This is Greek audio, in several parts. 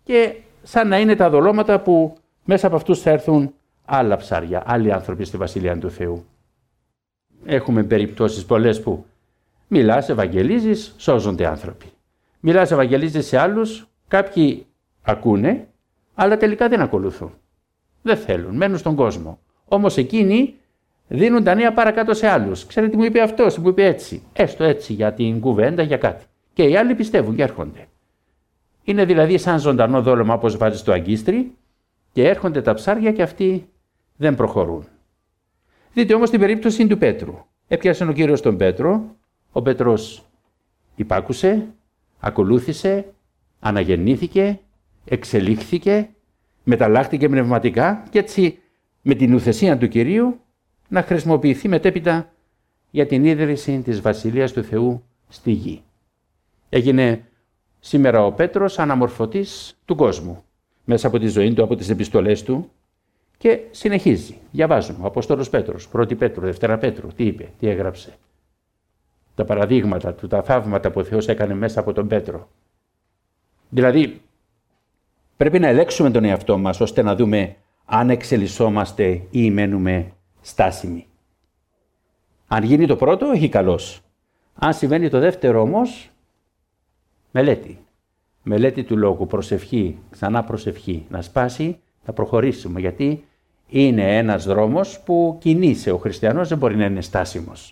και σαν να είναι τα δολώματα που μέσα από αυτούς θα έρθουν άλλα ψάρια, άλλοι άνθρωποι στη Βασιλεία του Θεού. Έχουμε περιπτώσεις πολλές που μιλάς, ευαγγελίζεις, σώζονται άνθρωποι. Μιλάς, ευαγγελίζεις σε άλλους, κάποιοι ακούνε, αλλά τελικά δεν ακολουθούν. Δεν θέλουν, μένουν στον κόσμο. Όμως εκείνοι δίνουν τα νέα παρακάτω σε άλλους. Ξέρετε τι μου είπε αυτός, μου είπε έτσι. Έστω έτσι για την κουβέντα, για κάτι. Και οι άλλοι πιστεύουν και έρχονται. Είναι δηλαδή σαν ζωντανό δόλωμα όπως βάζεις το αγκίστρι και έρχονται τα ψάρια και αυτοί δεν προχωρούν. Δείτε όμως την περίπτωση του Πέτρου. Έπιασε ο Κύριος τον Πέτρο, ο Πέτρος υπάκουσε, ακολούθησε, αναγεννήθηκε, εξελίχθηκε, μεταλλάχθηκε πνευματικά και έτσι με την ουθεσία του Κυρίου να χρησιμοποιηθεί μετέπειτα για την ίδρυση της Βασιλείας του Θεού στη γη. Έγινε σήμερα ο Πέτρος αναμορφωτής του κόσμου μέσα από τη ζωή του, από τις επιστολές του και συνεχίζει. Διαβάζουμε ο Απόστολος Πέτρος, 1η Πέτρου, 2 Πέτρου, τι είπε, τι έγραψε. Τα παραδείγματα του, τα θαύματα που ο Θεός έκανε μέσα από τον Πέτρο. Δηλαδή πρέπει να ελέγξουμε τον εαυτό μας ώστε να δούμε αν εξελισσόμαστε ή μένουμε στάσιμοι. Αν γίνει το πρώτο, έχει καλώς. Αν συμβαίνει το δεύτερο όμως, μελέτη. Μελέτη του λόγου, προσευχή, ξανά προσευχή. Να σπάσει, να προχωρήσουμε. Γιατί είναι ένας δρόμος που κινείσαι. Ο χριστιανός δεν μπορεί να είναι στάσιμος.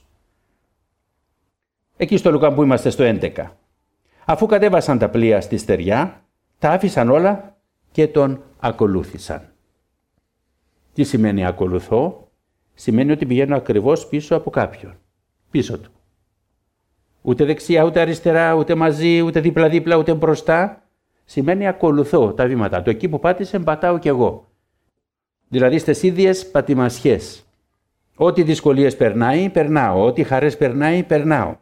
Εκεί στο Λουκά που είμαστε στο 11. Αφού κατέβασαν τα πλοία στη στεριά, τα άφησαν όλα και τον ακολούθησαν. Τι σημαίνει ακολουθώ? Σημαίνει ότι πηγαίνω ακριβώς πίσω από κάποιον. Πίσω του. Ούτε δεξιά, ούτε αριστερά, ούτε μαζί, ούτε δίπλα-δίπλα, ούτε μπροστά. Σημαίνει ακολουθώ τα βήματα του. Εκεί που πάτησε, πατάω κι εγώ. Δηλαδή στις ίδιες πατημασιές. Ό,τι δυσκολίες περνάει, περνάω. Ό,τι χαρές περνάει, περνάω.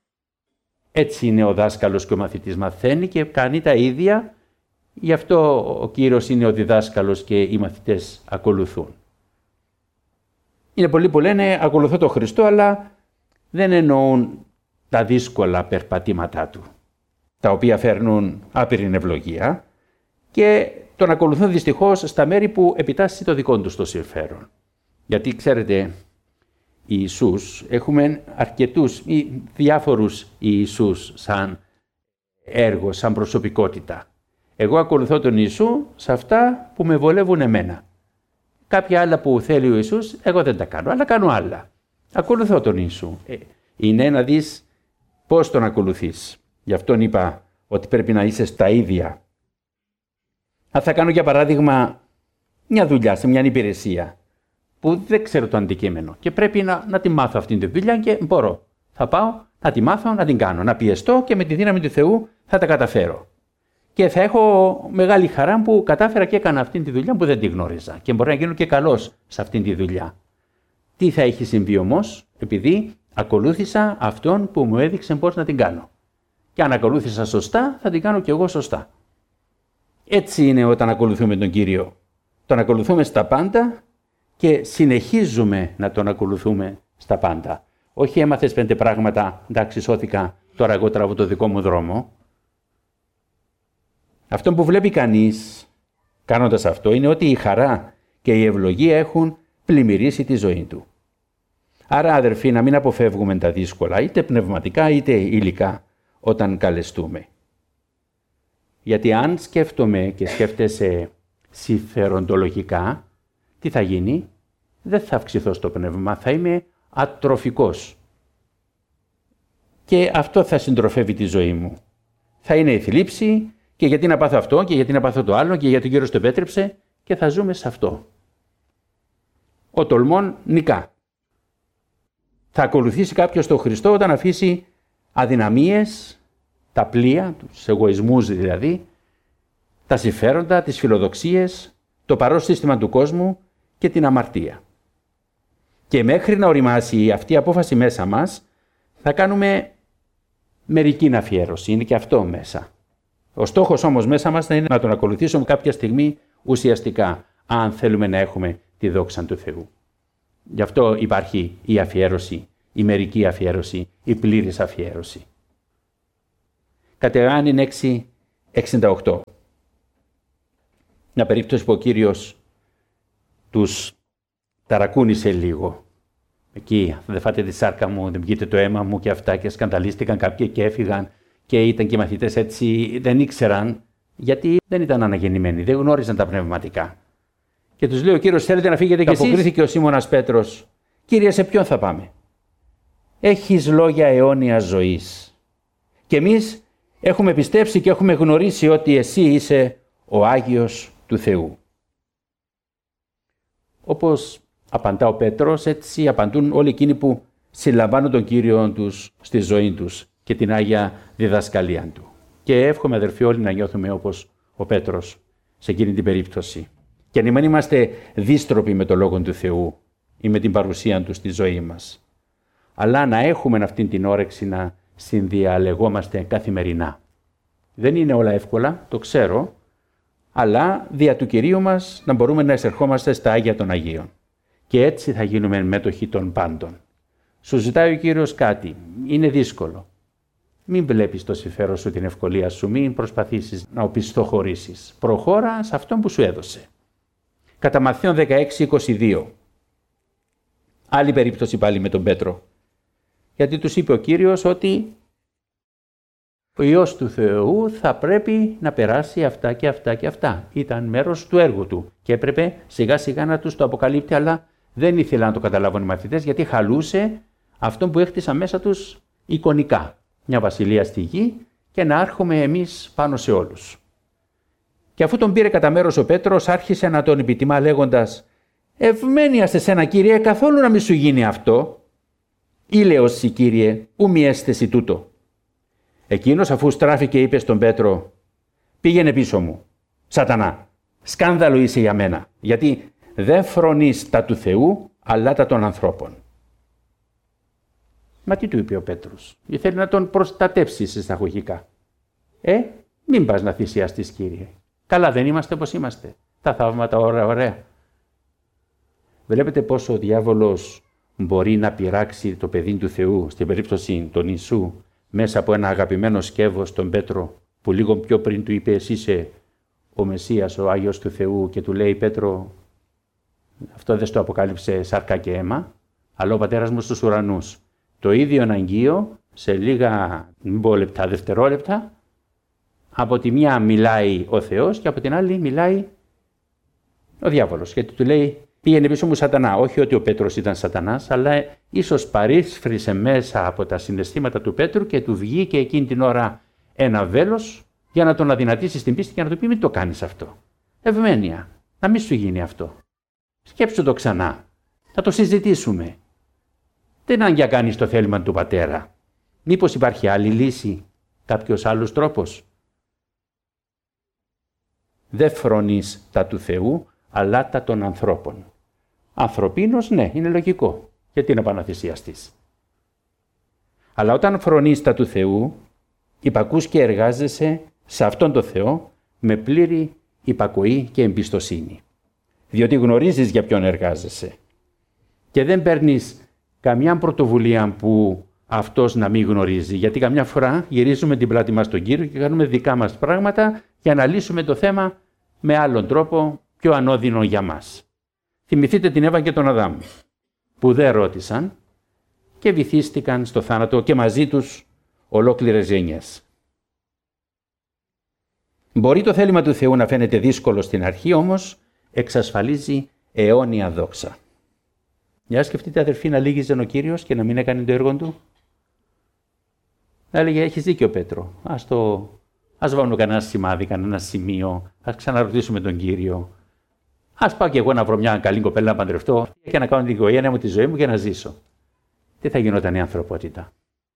Έτσι είναι ο δάσκαλος και ο μαθητής. Μαθαίνει και κάνει τα ίδια. Γι' αυτό ο Κύριος είναι ο διδάσκαλος και οι μαθητές ακολουθούν. Είναι πολλοί που λένε ακολουθώ τον Χριστό, αλλά δεν εννοούν τα δύσκολα περπατήματά του, τα οποία φέρνουν άπειρη ευλογία και τον ακολουθούν δυστυχώς στα μέρη που επιτάσσει το δικό τους το συμφέρον. Γιατί ξέρετε, Ιησούς, έχουμε αρκετούς ή διάφορους Ιησούς σαν έργο, σαν προσωπικότητα. Εγώ ακολουθώ τον Ιησού σε αυτά που με βολεύουν εμένα. Κάποια άλλα που θέλει ο Ιησούς, εγώ δεν τα κάνω, αλλά κάνω άλλα. Ακολουθώ τον Ιησού. Είναι να δεις πώς τον ακολουθείς. Γι' αυτόν είπα ότι πρέπει να είσαι στα ίδια. Αν θα κάνω για παράδειγμα μια δουλειά σε μια υπηρεσία που δεν ξέρω το αντικείμενο και πρέπει να τη μάθω αυτή τη δουλειά και μπορώ. Θα πάω να τη μάθω, να την κάνω, να πιεστώ και με τη δύναμη του Θεού θα τα καταφέρω. Και θα έχω μεγάλη χαρά που κατάφερα και έκανα αυτή τη δουλειά που δεν τη γνώριζα και μπορεί να γίνω και καλός σε αυτή τη δουλειά. Τι θα έχει συμβεί όμως, επειδή ακολούθησα αυτόν που μου έδειξε πώς να την κάνω. Και αν ακολούθησα σωστά, θα την κάνω κι εγώ σωστά. Έτσι είναι όταν ακολουθούμε τον Κύριο. Τον ακολουθούμε στα πάντα και συνεχίζουμε να τον ακολουθούμε στα πάντα. Όχι έμαθες 5 πράγματα, εντάξει σώθηκα, τώρα εγώ τραβώ το δικό μου δρόμο. Αυτό που βλέπει κανείς κάνοντας αυτό είναι ότι η χαρά και η ευλογία έχουν πλημμυρίσει τη ζωή του. Άρα αδερφοί, να μην αποφεύγουμε τα δύσκολα, είτε πνευματικά είτε υλικά, όταν καλεστούμε. Γιατί αν σκέφτομαι και σκέφτεσαι συμφεροντολογικά, τι θα γίνει? Δεν θα αυξηθώ στο πνεύμα, θα είμαι ατροφικός. Και αυτό θα συντροφεύει τη ζωή μου. Θα είναι η θλίψη και γιατί να πάθω αυτό και γιατί να πάθω το άλλο και γιατί ο Κύριος το επέτρεψε και θα ζούμε σε αυτό. Ο τολμών νικά. Θα ακολουθήσει κάποιος τον Χριστό όταν αφήσει αδυναμίες, τα πλοία, τους εγωισμούς δηλαδή, τα συμφέροντα, τις φιλοδοξίες, το παρόν σύστημα του κόσμου και την αμαρτία. Και μέχρι να οριμάσει αυτή η απόφαση μέσα μας, θα κάνουμε μερική αφιέρωση, είναι και αυτό μέσα. Ο στόχος όμως μέσα μας θα είναι να τον ακολουθήσουμε κάποια στιγμή ουσιαστικά, αν θέλουμε να έχουμε τη δόξα του Θεού. Γι' αυτό υπάρχει η αφιέρωση, η μερική αφιέρωση, η πλήρης αφιέρωση. Κατ' Ιωάννην 6:68. Μια περίπτωση που ο Κύριος τους ταρακούνησε λίγο. Εκεί, δεν φάτε τη σάρκα μου, δεν πιείτε το αίμα μου και αυτά, και σκανδαλίστηκαν κάποιοι και έφυγαν και ήταν και οι μαθητές έτσι, δεν ήξεραν, γιατί δεν ήταν αναγεννημένοι, δεν γνώριζαν τα πνευματικά. Και τους λέει ο Κύριος, θέλετε να φύγετε κι εσείς? Αποκρίθηκε ο Σίμωνας Πέτρος, Κύριε, σε ποιον θα πάμε? Έχεις λόγια αιώνιας ζωής. Και εμείς έχουμε πιστέψει και έχουμε γνωρίσει ότι εσύ είσαι ο Άγιος του Θεού. Όπως απαντά ο Πέτρος, έτσι απαντούν όλοι εκείνοι που συλλαμβάνουν τον Κύριο τους στη ζωή τους και την Άγια διδασκαλία του. Και εύχομαι, αδερφοί, όλοι να νιώθουμε όπως ο Πέτρος σε εκείνη την περίπτωση. Και να μην είμαστε δύστροποι με το Λόγο του Θεού ή με την παρουσία του στη ζωή μας, αλλά να έχουμε αυτή την όρεξη να συνδιαλεγόμαστε καθημερινά. Δεν είναι όλα εύκολα, το ξέρω, αλλά δια του Κυρίου μας να μπορούμε να εισερχόμαστε στα Άγια των Αγίων. Και έτσι θα γίνουμε μέτοχοι των πάντων. Σου ζητάει ο Κύριος κάτι, είναι δύσκολο. Μην βλέπεις το συμφέρον σου, την ευκολία σου, μην προσπαθήσεις να οπισθοχωρήσεις. Προχώρα σε αυτόν που σου έδωσε. Κατά Μαθαίον 16:22. Άλλη περίπτωση πάλι με τον Πέτρο. Γιατί τους είπε ο Κύριος ότι ο Υιός του Θεού θα πρέπει να περάσει αυτά και αυτά και αυτά. Ήταν μέρος του έργου του και έπρεπε σιγά σιγά να τους το αποκαλύπτει, αλλά δεν ήθελαν να το καταλάβουν οι μαθητές, γιατί χαλούσε αυτόν που έχτισαν μέσα τους εικονικά. Μια βασιλεία στη γη και να άρχουμε εμείς πάνω σε όλους. Και αφού τον πήρε κατά μέρος ο Πέτρος, άρχισε να τον επιτιμά λέγοντας, «Ευμένεια σε σένα, Κύριε, καθόλου να μη σου γίνει αυτό. Ήλεος η, Κύριε, ου μη αίσθηση τούτο». Εκείνος, αφού στράφηκε, είπε στον Πέτρο, «Πήγαινε πίσω μου, Σατανά, σκάνδαλο είσαι για μένα, γιατί δεν φρονείς τα του Θεού, αλλά τα των ανθρώπων». Μα τι του είπε ο Πέτρος? Ήθελε να τον προστατεύσει εισαγωγικά. Μην πας να θυσιαστείς, Κύριε. Καλά δεν είμαστε όπως είμαστε. Τα θαύματα ωραία. Βλέπετε πόσο ο διάβολος μπορεί να πειράξει το παιδί του Θεού, στην περίπτωση τον Ιησού, μέσα από ένα αγαπημένο σκεύος τον Πέτρο, που λίγο πιο πριν του είπε, «Εσύ είσαι ο Μεσσίας, ο Άγιος του Θεού», και του λέει, «Πέτρο, αυτό δεν στο αποκάλυψε σάρκα και αίμα, αλλά ο Πατέρας μου στους ουρανούς». Το ίδιο αναγκαίο, σε λίγα, μην πω λεπτά, δευτερόλεπτα, από τη μια μιλάει ο Θεός και από την άλλη μιλάει ο διάβολος. Γιατί του λέει, «Πήγαινε πίσω μου, Σατανά». Όχι ότι ο Πέτρος ήταν Σατανάς, αλλά ίσως παρίσφρισε μέσα από τα συναισθήματα του Πέτρου και του βγήκε εκείνη την ώρα ένα βέλος για να τον αδυνατήσει στην πίστη και να του πει, «Μην το κάνεις αυτό. Ευμένεια, να μην σου γίνει αυτό. Σκέψου το ξανά. Θα το συζητήσουμε. Δεν αν για κάνεις το θέλημα του Πατέρα. Μήπως υπάρχει άλλη λύση, κάποιος άλλος τρόπος?» Δεν φρονείς τα του Θεού, αλλά τα των ανθρώπων. Ανθρωπίνος, ναι, είναι λογικό. Γιατί να πάω να θυσιαστείς? Αλλά όταν φρονείς τα του Θεού, υπακούς και εργάζεσαι σε αυτόν τον Θεό με πλήρη υπακοή και εμπιστοσύνη. Διότι γνωρίζεις για ποιον εργάζεσαι. Και δεν παίρνεις καμιά πρωτοβουλία που αυτός να μην γνωρίζει. Γιατί καμιά φορά γυρίζουμε την πλάτη μας στον Κύριο και κάνουμε δικά μας πράγματα για να λύσουμε το θέμα με άλλον τρόπο, πιο ανώδυνο για μας. Θυμηθείτε την Εύα και τον Αδάμ, που δεν ρώτησαν και βυθίστηκαν στο θάνατο και μαζί τους ολόκληρες γενιές. Μπορεί το θέλημα του Θεού να φαίνεται δύσκολο στην αρχή, όμως εξασφαλίζει αιώνια δόξα. Για σκεφτείτε, αδερφοί, να λύγιζε ο Κύριος και να μην έκανε το έργο του. Να έλεγε, «Έχεις δίκιο, Πέτρο, ας βάλουμε κανένα σημάδι, κανένα σημείο, ας ξαναρωτήσουμε τον Κύριο. Ας πάω και εγώ να βρω μια καλή κοπέλα να παντρευτώ και να κάνω την οικογένεια μου, τη ζωή μου και να ζήσω». Τι θα γινόταν η ανθρωπότητα?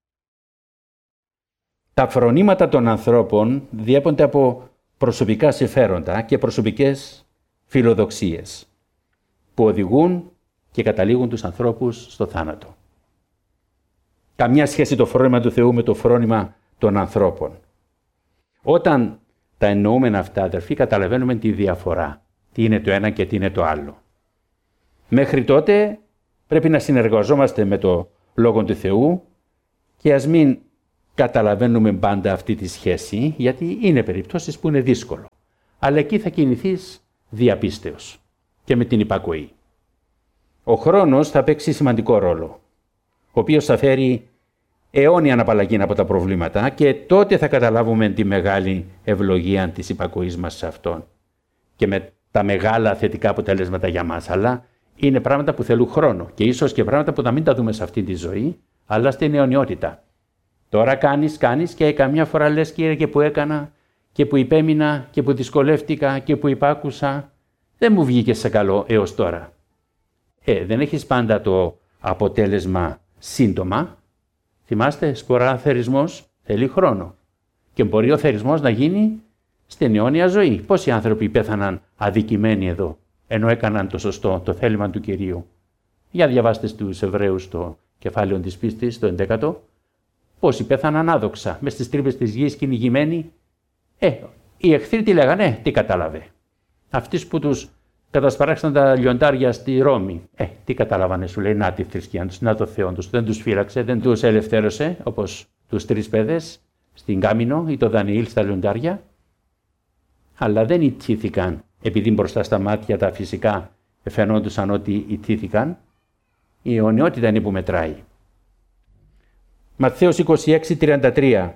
Τα φρονήματα των ανθρώπων διέπονται από προσωπικά συμφέροντα και προσωπικές φιλοδοξίες που οδηγούν και καταλήγουν τους ανθρώπους στο θάνατο. Καμιά σχέση το φρόνημα του Θεού με το φρόνημα των ανθρώπων. Όταν τα εννοούμε αυτά, αδερφοί, καταλαβαίνουμε τη διαφορά. Τι είναι το ένα και τι είναι το άλλο. Μέχρι τότε πρέπει να συνεργαζόμαστε με το Λόγο του Θεού και ας μην καταλαβαίνουμε πάντα αυτή τη σχέση, γιατί είναι περιπτώσεις που είναι δύσκολο. Αλλά εκεί θα κινηθείς διαπίστεως και με την υπακοή. Ο χρόνος θα παίξει σημαντικό ρόλο, ο οποίος θα φέρει αιώνια απαλλαγή από τα προβλήματα και τότε θα καταλάβουμε τη μεγάλη ευλογία της υπακοής μας σε Αυτόν και με τα μεγάλα θετικά αποτελέσματα για μας. Αλλά είναι πράγματα που θέλουν χρόνο και ίσως και πράγματα που θα μην τα δούμε σε αυτή τη ζωή, αλλά στην αιωνιότητα. Τώρα κάνεις και καμιά φορά λες, Κύριε, και που έκανα και που υπέμεινα και που δυσκολεύτηκα και που υπάκουσα, δεν μου βγήκε σε καλό έως τώρα. Δεν έχεις πάντα το αποτέλεσμα σύντομα. Θυμάστε, σπορά θερισμός θέλει χρόνο και μπορεί ο θερισμός να γίνει στην αιώνια ζωή. Πόσοι άνθρωποι πέθαναν αδικημένοι εδώ, ενώ έκαναν το σωστό, το θέλημα του Κυρίου. Για διαβάστε στους Εβραίους το κεφάλαιο της πίστης, το 11ο. Πόσοι πέθαναν άδοξα, μες στις τρύπες της γης κυνηγημένοι. Οι εχθροί τι λέγανε, τι κατάλαβε. Αυτοί που τους κατασπαράξαν τα λιοντάρια στη Ρώμη. Τι καταλάβανε, σου λέει, να τη θρησκεία τους, να το Θεό τους. Δεν τους φύλαξε, δεν τους ελευθέρωσε, όπως τους 3 παιδες στην Κάμινο ή το Δανιήλ στα λιοντάρια. Αλλά δεν ιτήθηκαν, επειδή μπροστά στα μάτια τα φυσικά φαινόντουσαν ότι ιτήθηκαν. Η αιωνιότητα είναι που μετράει. Ματθαίος 26:33.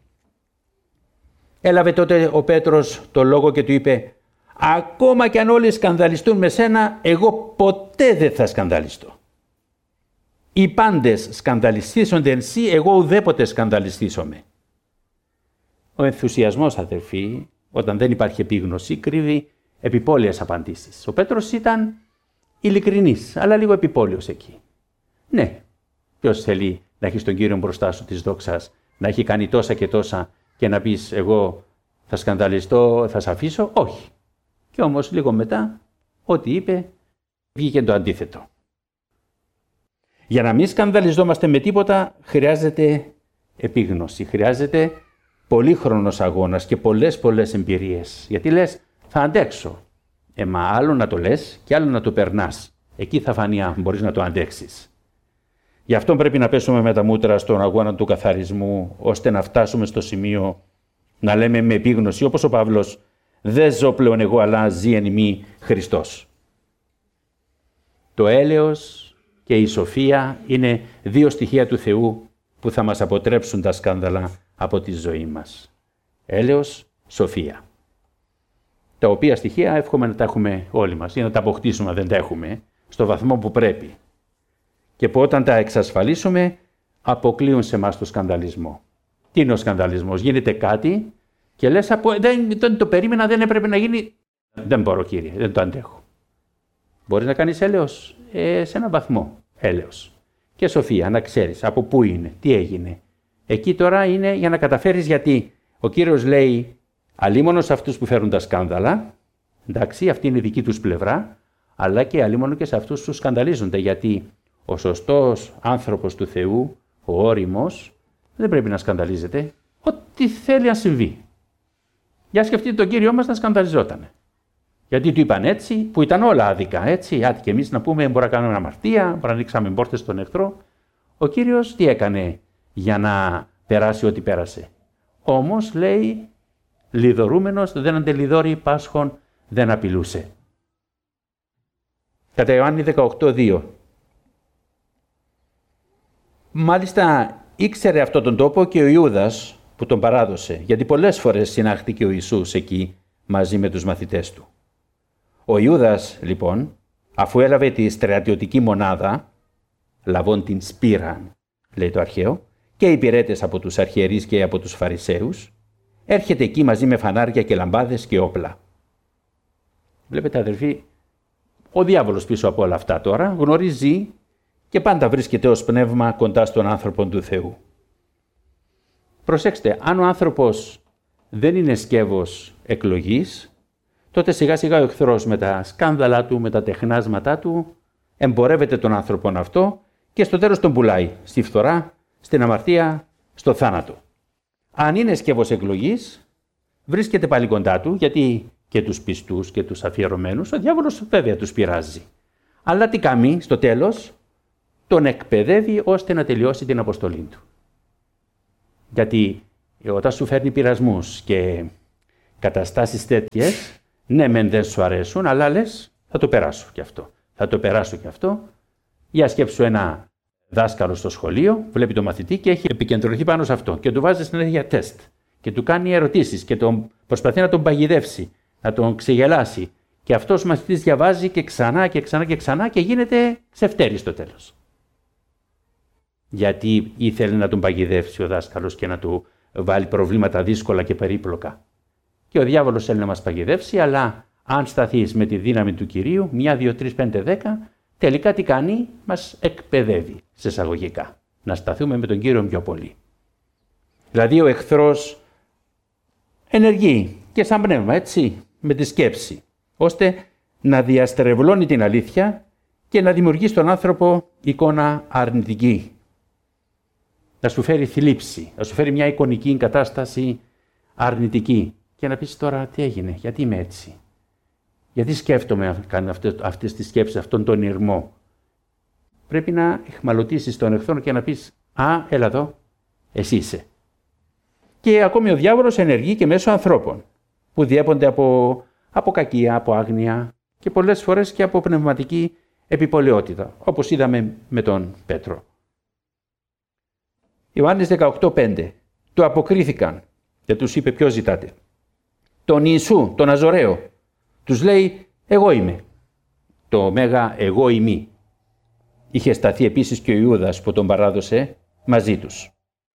Έλαβε τότε ο Πέτρος το λόγο και του είπε: «Ακόμα κι αν όλοι σκανδαλιστούν με σένα, εγώ ποτέ δεν θα σκανδαλιστώ. Οι πάντες σκανδαλιστήσονται εσύ, εγώ ουδέποτε σκανδαλιστήσομαι». Ο ενθουσιασμός, αδερφοί, όταν δεν υπάρχει επίγνωση, κρύβει επιπόλαιες απαντήσεις. Ο Πέτρος ήταν ειλικρινής, αλλά λίγο επιπόλαιος εκεί. Ναι, ποιος θέλει να έχει τον Κύριο μπροστά σου της δόξας, να έχει κάνει τόσα και τόσα και να πεις εγώ θα σκανδαλιστώ, θα σε αφήσω? Όχι. Και όμως λίγο μετά, ό,τι είπε, βγήκε το αντίθετο. Για να μην σκανδαλιζόμαστε με τίποτα, χρειάζεται επίγνωση, χρειάζεται πολύχρονος αγώνας και πολλές εμπειρίες. Γιατί λες, θα αντέξω. Μα άλλο να το λες και άλλο να το περνάς. Εκεί θα φανεί αν μπορείς να το αντέξεις. Γι' αυτό πρέπει να πέσουμε με τα μούτρα στον αγώνα του καθαρισμού, ώστε να φτάσουμε στο σημείο να λέμε με επίγνωση, όπως ο Παύλος, «Δεν ζω πλέον εγώ, αλλά ζει εν ημί Χριστός». Το έλεος και η σοφία είναι 2 στοιχεία του Θεού που θα μας αποτρέψουν τα σκάνδαλα από τη ζωή μας. Έλεος, σοφία. Τα οποία στοιχεία εύχομαι να τα έχουμε όλοι μας ή να τα αποκτήσουμε αν δεν τα έχουμε, στο βαθμό που πρέπει. Και που όταν τα εξασφαλίσουμε, αποκλείουν σε εμάς το σκανδαλισμό. Τι είναι ο σκανδαλισμός? Γίνεται κάτι και λες, δεν το περίμενα, δεν έπρεπε να γίνει. Δεν μπορώ, Κύριε, δεν το αντέχω. Μπορείς να κάνεις έλεος? Σε έναν βαθμό έλεος. Και σοφία, να ξέρεις από πού είναι, τι έγινε. Εκεί τώρα είναι για να καταφέρεις, γιατί ο Κύριος λέει αλίμονο σε αυτούς που φέρουν τα σκάνδαλα, εντάξει, αυτή είναι η δική τους πλευρά, αλλά και αλίμονο και σε αυτούς που σκανδαλίζονται, γιατί ο σωστός άνθρωπος του Θεού, ο ώριμος, δεν πρέπει να σκανδαλίζεται. Ό,τι θέλει να συμβεί. Για σκεφτείτε τον Κύριο μας να σκανδαλιζότανε. Γιατί του είπαν έτσι, που ήταν όλα άδικα, έτσι. Άτι και εμείς να πούμε, μπορεί να κάνουμε αμαρτία, μπορεί να ανοίξαμε πόρτες στον εχθρό. Ο Κύριος τι έκανε για να περάσει ό,τι πέρασε? Όμως, λέει, λιδωρούμενος δεν αντελιδώρει, πάσχων δεν απειλούσε. Κατά Ιωάννη 18:2. Μάλιστα ήξερε αυτόν τον τόπο και ο Ιούδας που τον παράδοσε, γιατί πολλές φορές συνάχτηκε ο Ιησούς εκεί μαζί με τους μαθητές του. Ο Ιούδας, λοιπόν, αφού έλαβε τη στρατιωτική μονάδα, λαβών την σπήραν, λέει το αρχαίο, και υπηρέτες από τους αρχιερείς και από τους Φαρισαίους, έρχεται εκεί μαζί με φανάρια και λαμπάδες και όπλα. Βλέπετε, αδερφοί, ο διάβολος πίσω από όλα αυτά τώρα γνωρίζει και πάντα βρίσκεται ως πνεύμα κοντά στον άνθρωπο του Θεού. Προσέξτε, αν ο άνθρωπος δεν είναι σκεύος εκλογής, τότε σιγά σιγά ο εχθρός με τα σκάνδαλα του, με τα τεχνάσματά του, εμπορεύεται τον άνθρωπον αυτό και στο τέλος τον πουλάει στη φθορά, στην αμαρτία, στο θάνατο. Αν είναι σκεύος εκλογής, βρίσκεται πάλι κοντά του, γιατί και τους πιστούς και τους αφιερωμένους ο διάβολος βέβαια τους πειράζει. Αλλά τι κάνει στο τέλος? Τον εκπαιδεύει ώστε να τελειώσει την αποστολή του. Γιατί όταν σου φέρνει πειρασμούς και καταστάσεις τέτοιες, Ναι, μεν δεν σου αρέσουν, αλλά λες, θα το περάσω κι αυτό. Θα το περάσω κι αυτό. Για σκέψου ένα δάσκαλο στο σχολείο, βλέπει το μαθητή και έχει επικεντρωθεί πάνω σε αυτό και του βάζει συνέχεια τεστ και του κάνει ερωτήσεις και προσπαθεί να τον παγιδεύσει, να τον ξεγελάσει. Και αυτός ο μαθητής διαβάζει και ξανά και ξανά και ξανά και γίνεται ξεφτέρης στο τέλος. Γιατί ήθελε να τον παγιδεύσει ο δάσκαλος και να του βάλει προβλήματα δύσκολα και περίπλοκα. Και ο διάβολος θέλει να μας παγιδεύσει, αλλά αν σταθείς με τη δύναμη του Κυρίου, 1, 2, 3, 5, 10, τελικά τι κάνει, μας εκπαιδεύει σε εισαγωγικά. Να σταθούμε με τον Κύριο πιο πολύ. Δηλαδή ο εχθρός ενεργεί και σαν πνεύμα, έτσι, με τη σκέψη, ώστε να διαστρεβλώνει την αλήθεια και να δημιουργεί στον άνθρωπο εικόνα αρνητική. Να σου φέρει θλίψη, να σου φέρει μια εικονική κατάσταση αρνητική. Και να πεις τώρα τι έγινε, γιατί είμαι έτσι. Γιατί σκέφτομαι αυτές τις σκέψεις, αυτόν τον ηρμό. Πρέπει να εχμαλωτήσεις τον εχθρό και να πεις «Α, έλα εδώ, εσύ είσαι». Και ακόμη ο διάβολος ενεργεί και μέσω ανθρώπων που διέπονται από κακία, από άγνοια και πολλές φορές και από πνευματική επιπολαιότητα, όπως είδαμε με τον Πέτρο. Ιωάννης 18:5. Του αποκρίθηκαν και τους είπε ποιο ζητάτε. Τον Ιησού, τον Ναζωραίο. Τους λέει εγώ είμαι. Το μέγα εγώ ημί. Είχε σταθεί επίσης και ο Ιούδας που τον παράδοσε μαζί τους.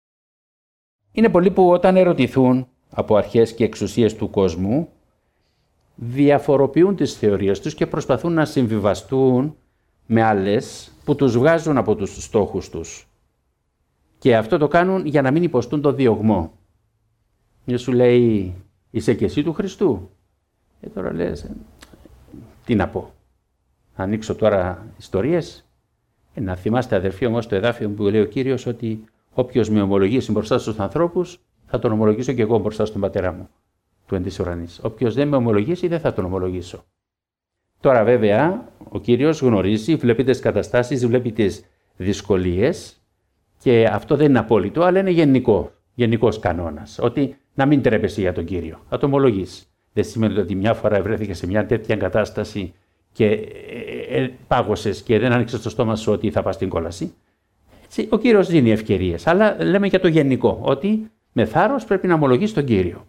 Είναι πολλοί που όταν ερωτηθούν από αρχές και εξουσίες του κόσμου διαφοροποιούν τις θεωρίες τους και προσπαθούν να συμβιβαστούν με άλλες που τους βγάζουν από τους στόχους τους. Και αυτό το κάνουν για να μην υποστούν το διωγμό. Μια σου λέει είσαι και εσύ του Χριστού. Τώρα λες τι να πω. Ανοίξω τώρα ιστορίες. Να θυμάστε αδερφοί όμως το εδάφιο που λέει ο Κύριος ότι όποιος με ομολογήσει μπροστά στους ανθρώπους θα τον ομολογήσω και εγώ μπροστά στον πατέρα μου του εν της ουρανής. Όποιος δεν με ομολογήσει δεν θα τον ομολογήσω. Τώρα βέβαια ο Κύριος γνωρίζει, βλέπει τις καταστάσεις, βλέπει τις δυσκολίες και αυτό δεν είναι απόλυτο αλλά είναι γενικός κανόνας. Ότι να μην τρέπεσαι για τον Κύριο, θα τον ομολογείς. Δεν σημαίνει ότι μια φορά βρέθηκε σε μια τέτοια κατάσταση και πάγωσες και δεν άνοιξες το στόμα σου ότι θα πας στην κόλαση. Έτσι, ο Κύριος δίνει ευκαιρίες, αλλά λέμε για το γενικό, ότι με θάρρος πρέπει να ομολογείς τον Κύριο.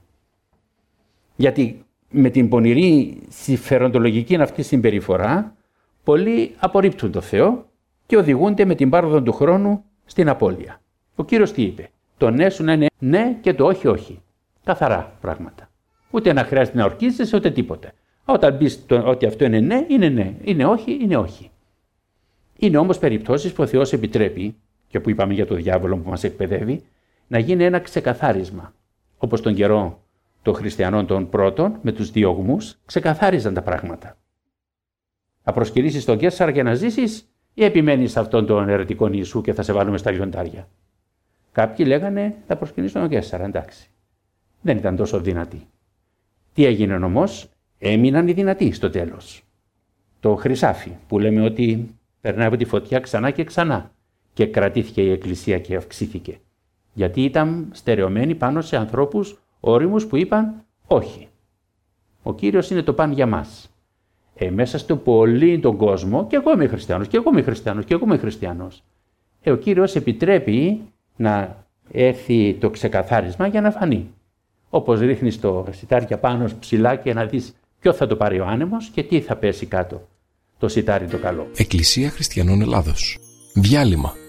Γιατί με την πονηρή συμφεροντολογική αυτή συμπεριφορά, πολλοί απορρίπτουν το Θεό και οδηγούνται με την πάροδο του χρόνου στην απώλεια. Ο Κύριος τι είπε, το ναι σου να είναι ναι και το όχι όχι. Καθαρά πράγματα. Ούτε να χρειάζεται να ορκίζεσαι ούτε τίποτε. Όταν πεις ότι αυτό είναι ναι, είναι ναι. Είναι όχι, είναι όχι. Είναι όμως περιπτώσεις που ο Θεός επιτρέπει, και που είπαμε για το διάβολο που μας εκπαιδεύει, να γίνει ένα ξεκαθάρισμα. Όπως τον καιρό των χριστιανών των πρώτων, με τους διωγμούς, ξεκαθάριζαν τα πράγματα. Θα προσκυρίσεις τον Καίσαρα για να ζήσεις ή επιμένεις σε αυτόν τον αιρετικό Ιησού και θα σε βάλουμε στα λιοντάρια. Κάποιοι λέγανε θα προσκυνήσω τον Καίσαρα, εντάξει. Δεν ήταν τόσο δυνατοί. Τι έγινε όμως, έμειναν οι δυνατοί στο τέλος. Το χρυσάφι που λέμε ότι περνάει από τη φωτιά ξανά και ξανά και κρατήθηκε η Εκκλησία και αυξήθηκε. Γιατί ήταν στερεωμένοι πάνω σε ανθρώπους όριμους που είπαν όχι. Ο Κύριος είναι το παν για μας. Μέσα στο πολύ τον κόσμο, και εγώ είμαι χριστιανός, και εγώ είμαι χριστιανός, και εγώ είμαι χριστιανός. Ο Κύριος επιτρέπει να έρθει το ξεκαθάρισμα για να φανεί. Όπως ρίχνεις το σιτάρια πάνω ψηλά και να δεις ποιο θα το πάρει ο άνεμος και τι θα πέσει κάτω. Το σιτάρι το καλό. Εκκλησία Χριστιανών Ελλάδος. Διάλειμμα.